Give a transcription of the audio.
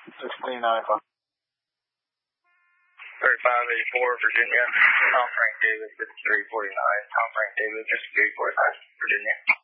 1695. 3584, Virginia. Tom Frank Davis, 5349. Tom Frank Davis, 5349, Virginia.